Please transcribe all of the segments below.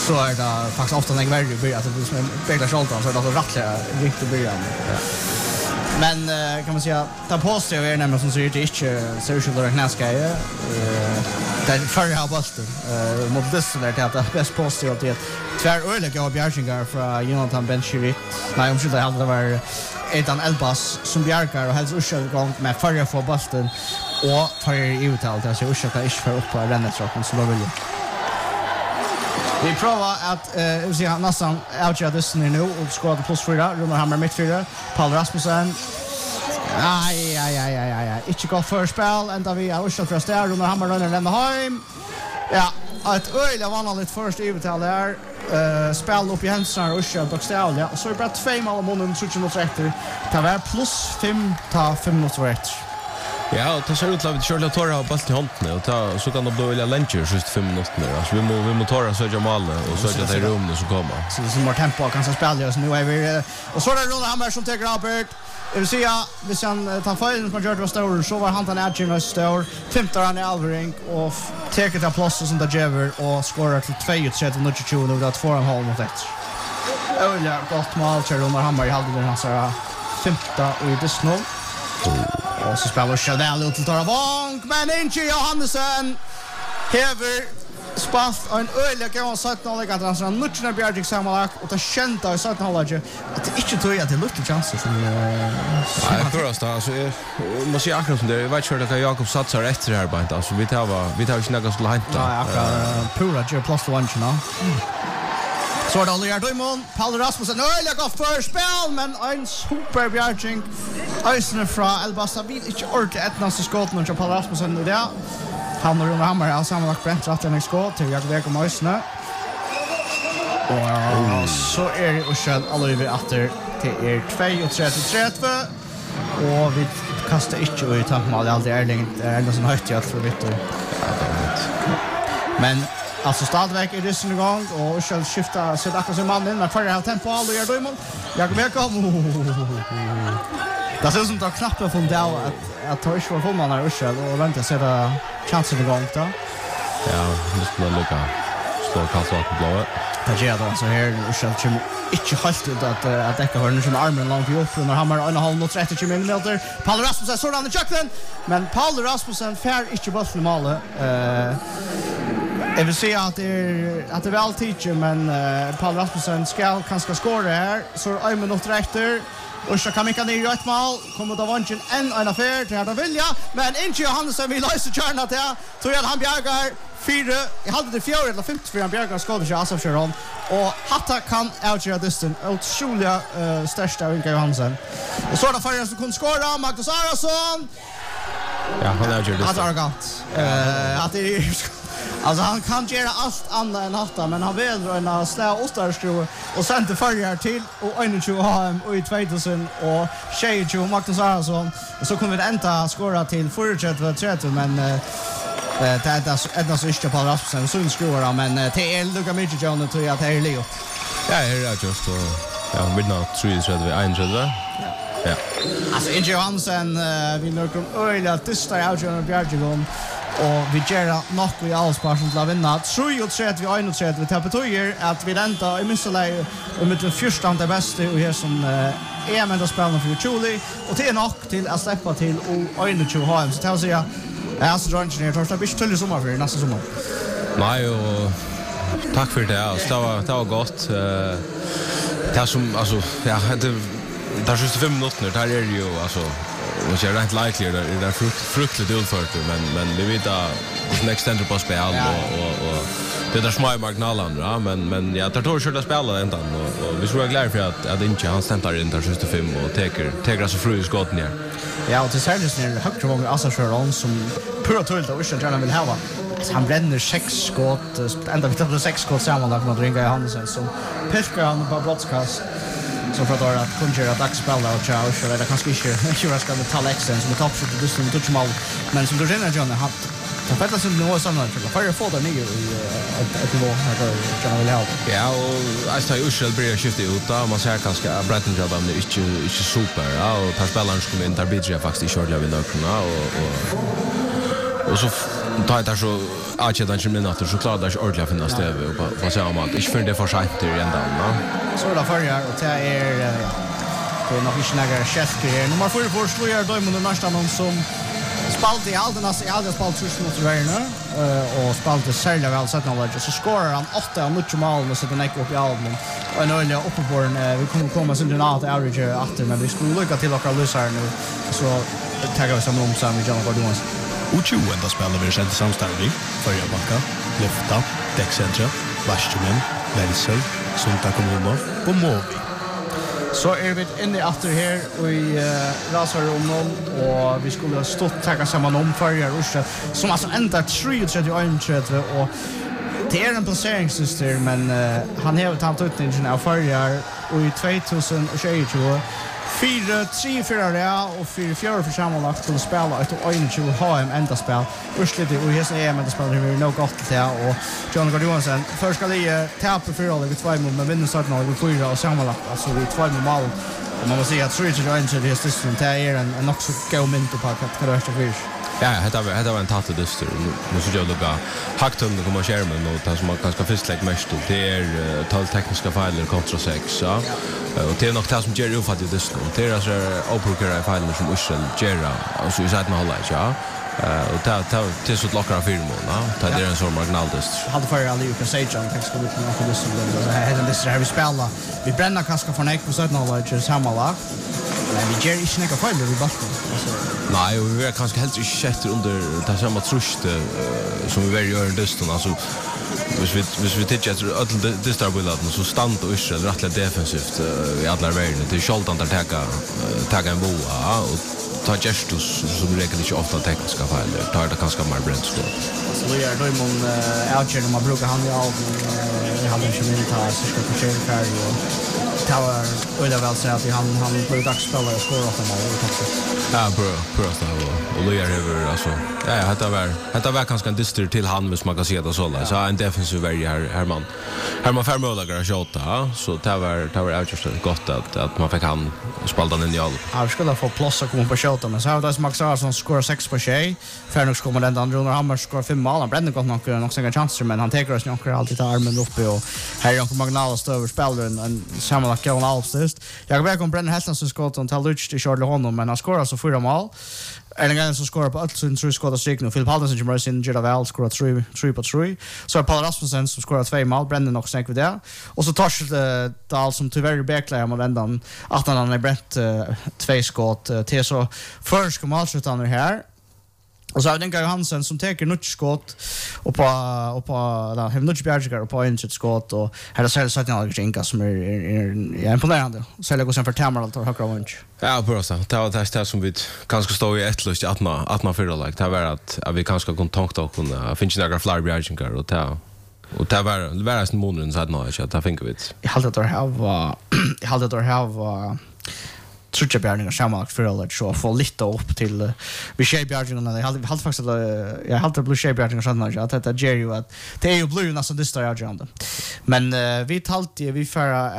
så är det faktiskt ofta när det börjar att det som bättre skjoltan så är det så rattliga riktigt början. Men kan man säga ta på sig är nämligen som säger det inte social eller knäskaje. Det förra har bollen mot det där att det bäst på sig att det tvär öliga och Bjärsingar från Jonathan Benchirit. Nej, om så det hade varit Ethan Elbas som bjärkar och helst ursöld igång med förra få bollen och förra i uttalt. Alltså ursöld kan inte för upp på rennetrocken så då vill jag. Vi provar att vi ser nästan outgöra dysten nu och skåra till plus 4. Runar Hammar mittfyra. Paul Rasmussen. Aj. Inte gå för spel. Ända vi har ursöld för oss där. Runar Hammar rönner lämna hem. Ja, ett öjliga vanligt först uttal där. Spel upp i händerna och ursöld bokstavliga. Och så är det bara 2 mål om månaden 30 Det var plus 5 ta 5 minuter efter. Ja, och det ser ut att vi kör Torra och bollen i handen och ta så kan de då vilja luncher just 5 minuter. Alltså vi må Torra så Jamal och så att det är rum så kommer. Så det är mer tempo kan så spela så nu är vi och så är det Ronald Hammar som tar Albert. Jag vill säga vi sen tar filen från George Stor så var han den Edge Stor 15 han i Alvering och tar det plats som det Jever och skorar till 2-3 och det 4,5 mot 1. Öliga gott mål till Ronald Hammar i halvtid han så 15 och i Disney. Och så spelar Chanel ut till Torra Bonk, men inte Johannesson hever spaff en öliga gång 17-hållig att han nutchnar Bjärdik sammanlagt och det kända i 17-hållig att det inte tror jag att det luktar chanser som Nej, först alltså man ser akkurat som det jag vet inte att Jakob satsar efter det här bara alltså vi tar inte något skulle hämta. Ja, akkurat pura ger plus 1 nu. Så det Oliver Dymon, Paul Rasmussen, öliga gott för spel, men en super Bjärking. Ösner från Elbasa vill inte orka ettnaste skott när Paul Rasmussen i det. Han och Runar Hammar har sammanlagt bränt ratten i skott till Jakob Ekholm Ösner. Och så är det Ursel Oliver efter till 2-3 och vi kastar inte ut tankmål i aldrig Erling. Det är ändå som högt i allt för vitt. Men alltså stadverk är ryssen igång och Ursel skiftar sig akkurat som mannen när förra har tempo och gör Dymon. Jakob Ekholm. Det ser ut som att knappen från det att ta inte var fullman här Ursel och vänta sig att chansen igång då. Ja, nu skulle lycka slå kallt på blået. Det gör det så här Ursel kommer inte helt ut att täcka hörnen som armen långt i upp när Hammar 1,30 minuter. Paul Rasmussen så den i köknen men Paul Rasmussen fär inte bollen i målet. Jag vill säga att det är väl teacher men Paul Rasmussen ska kanske skåra här så 1 minut efter. Och så kan vi ner i ett mål kommer då vanchen en affär till att vilja men inte Johannesson vill lösa kärna till tror jag han bjärgar 4 jag hade det 4 eller 5 för han bjärgar skådde sig alltså för honom och hatta kan outgöra dysten otroliga största Inga Johansson och så där förra som kunde skåra Magnus Arason ja han outgör dysten att arrogant att det alltså han kan göra allt annat än hatta men han vill röna slå Ostarskro och sen till förra till och 21 HM och i 2000 och 22 Magnus Arason och så kommer vi ända skåra till 4-3 men det är så inte på Rasmussen så skruvar men det är Luka Midtjylland tror jag att det är Leo. Ja, det är just och ja, vinna 3-1 Ja. Alltså Inge Johansen vi når kom öliga tysta outgående Bjärgegården och vi gör nog i allsparsen till att vinna 3-3 vi 1-3 vi tar på tojer att vi ända i missalej och med den första det bästa och här som är med att spela för Chuli och det är nog till att släppa till och 1-2 HM så tar sig jag alltså drar inte ner torsta blir till sommar för nästa sommar. Nej och tack för det. Alltså det var gott. Det som alltså ja det är just 5 minuter där är ju alltså och jag är rätt likely det är fruktligt utfört men vi vet att next center på spel och det där små marginalerna men ja det tar ju att spela ända och vi skulle vara glada för att inte han stämtar in där just 5 och tar så fru skott ner. Ja och till särskilt när högt våg alltså för som pura tullt och gärna vill ha han bränner 6 skott ända vi tar 6 skott sammanlagt med Inga Johannesson som piskar han på brottskast som för att kunna göra dagspelare och tjau så det kanske inte ska med tal exen som är toppskytt och dusten touch mål men som du känner John har ta fälla sig nu och såna för att få det ner i ett nivå här då kan väl ha. Ja och alltså jag skulle börja skifta ut då man ser kanske att Brighton jobb är inte super och tar spelaren skulle inte arbeta faktiskt i short level då och så tar det så 20 minuter så klarar det inte ordentligt att finna stöv på samma mat. Inte för det för sent i ändan. Så är det förra och det är nog inte några chefker. Nummer 4 för Slojar Diamond nästa någon som spalt i alldeles spalt 1000 mot Värna och spalt särskilt väl sett något så skorar han 8 av mycket mål och så den gick upp i albumen och en öliga uppe på den vi kommer komma sen den out average efter men vi skulle lycka till och lösa nu så taggar vi samman om vi John Gordon U20 enda spelar vi sent samstarvi förra backa lyfta däckcentra Vastumen Lelsel Sunta kommuner och Movi. Så vi inne efter här och i Rasaromnon och vi skulle ha stått tagga samman om förra russet som alltså ända 3-31 och det är en placeringssystem men han har tagit utnyttjningen av förra och i 2022 4-3-4 och 4-4 för sammanlagt till att spela ett och 21 HM enda spel. Urslit och hästen är enda spel det är nog gott till och John Gordonsen först ska det tappa för alla vid 2 mål men vinner starten av 4 och sammanlagt alltså vid 2 mål och man måste säga att 3-1 så det är system det är en också gå mint på att det är så Ja, det var en tatt dyster. Nu så jag lugga haktum det kommer skärmen och det som man ganska fistlägg mest det är 12 tekniska filer kontra 6 ja. Och det är nog det som ger ufattigt dyster. Det är alltså oprokera filer som Ursel gera och så i sätten hålla ja. Och det är så lockar firman ja. Det är en sån marginaldist. Hade för alla ju kan säga John tänkte skulle kunna få dyster så här den dyster här vi spelar. Vi bränner kaska för nek på sätten hålla ju samma lag. Men vi ger inte några filer vi bara. Nej, och vi är kanske helt inte sett under det samma trust som vi gör i dysten. Alltså, hvis vi tittar efter alla dystarbilden så stand och Ursel rättligt defensivt i alla världen. Det är självt att ta en boa och ta gestus som regel inte ofta tekniska fejler. Tar det ganska mer brännskott. Så vi är då i mån outgör när man brukar han i allt. Vi hade inte minst här så ska försöka här och Tower eller väl säga att han blir dagsspelare och skorar åt mål Ja, bra och Lojar över alltså. Ja, det var kanske en dyster till han hvis man kan se det så där. Så en defensiv värje här man förmålagar att skjuta så det var just gott att man fick han spalta den i all. Ja, vi skulle få plats att komma på skjuta men så har det Max Arsson skorar 6 på tjej. Färnux kommer den andra Runar Hammar skorar 5 mål. Han bränner gott nog några chanser men han tar oss nog alltid ta armen uppe och här är Magnal stöver spelaren en sammanlagt gång allstest. Jag vet om Brennan Hellström skott och tar Lutz till Charlie honom men han skorar så 4 mål. En gång så skorar på allt sin 3 skott och stycken och Philip Haldensen som rör sin Jeda Val skorar 3 på 3. Så är Paul Rasmussen som skorar 2 mål. Brennan också snack vid det. Och så tar det Dal som tyvärr backlar mot ändan att han har bränt 2 skott till så först kommer avsluta här. Och så har den Johansson som tar nutskott och på hem nutbjärgar och på en skott och här så sätter jag Jinka som är imponerande. Så lägger sen för Tamaralt och högra vänster. Ja, bra så. Det var det som vi kanske står i ett lust att man för like. Det var att vi kanske kontakt och kunna finns några flyr bjärgar och ta och det var en månad så att nå att ta tänker vi. Jag hade det här trutja bjärningar sammanlagt för alla så få lite upp till vi tjejbjärningarna. Jag hade faktiskt jag hade blivit tjejbjärningar sådana att det ger ju att det är ju blue nästan dystar jag gärna. Men vi talade vi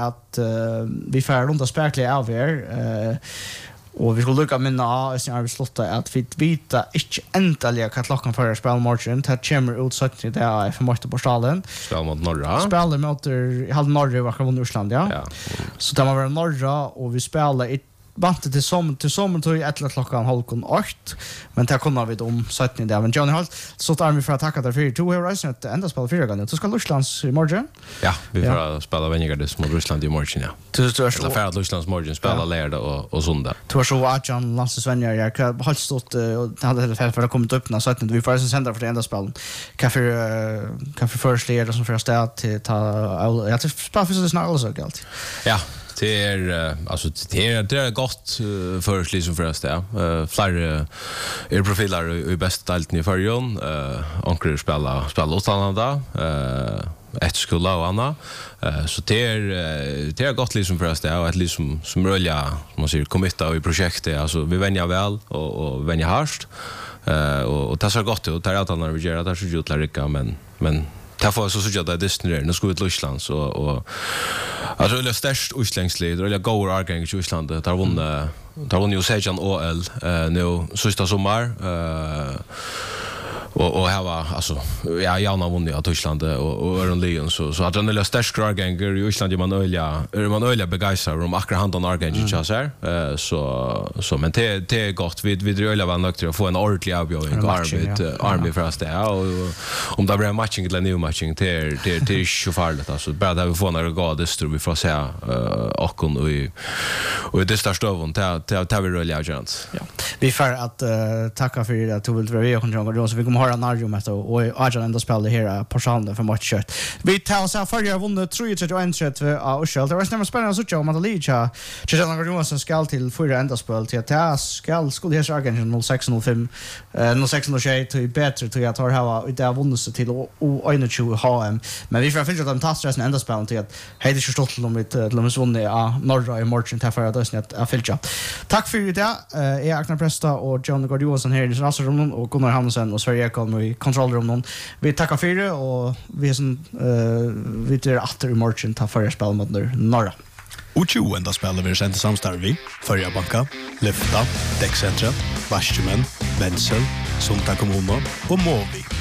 för runt och späckliga av er och vi skulle lucka minna i arbetslotta att vi vita inte äntligen kan klockan för spelmarchen att chamber ut så att det är för mycket på stallen. Spel mot norra. Spelar mot jag hade norra var från Ryssland ja. Så det var norra och vi spelade vant till sommar tog 11 klockan 7:30 men det kommer vi om 17 där men Johnny Holt så tar vi för att tacka där för 2 hours att ända spela 4 gånger så ska Rysslands i morgon ja vi får spela Vänjegades mot Ryssland i morgon ja det är för att Rysslands morgon spela lärda och söndag tror så att John Lances Vänjer jag har stått och hade för att komma upp när 17 vi får sen sända för det enda spel kaffe först leder som första till ta jag tror spela för så snart alltså galt ja det är alltså det är gott för liksom för oss där. Fler profiler i bästa delen i förjon. Ankrer spela utanlanda. Ett skola och Anna. Så det är gott liksom för oss där och ett liksom som rullar man säger committa i projektet alltså vi vänjer väl och vänjer harst. Och det så gott och där att när vi gör det så gjort lärika men därför så jag det Disney nu ska vi till Ryssland så och alltså det är störst utländsled och jag går argang i Ryssland där vann ju Sejan OL nu sista sommar och här var alltså Janne vunnit av Tyskland och Örn Leon så att han är stark Arganger i Island man öliga begeistrad om akkurat han Arganger så här så men det är gott vi öliga var nog till att få en ordentlig avbjudning army för oss där och om det blir matching eller new matching det är ju farligt alltså bara där vi får några gader tror vi får se och och det står stövon det vi öliga chans ja vi får att tacka för att du vill vara med så vi kommer höra Narjum och Arjan ändå spelade här på Sande för matchen. Vi tar oss av förra vunnit 3-1 av Ushel. Det var snämt spännande så att man Liga Christian Johansson ska till förra ända spel till att skulle här Argentin 06-05 06-06 till bättre till att ha det vunnit sig till O21 HM. Men vi får finna att de tar stressen ända spel till att hade inte stått om ett vunnit norra i matchen till förra dagen att fylla. Tack för det. Jag Agnar Presta och John Johansson här i Rasarummen och Gunnar Hansen och Sverige kommer i kontrollrummen. Vi tackar för det och vi är åter i morgon ta förra spel mot norra. U20 enda spelar vi sent samstarvi, Förja Banka, Lyfta, Däckcentra, Varsjumen, Wenzel, Sunta Kommuno och Movi.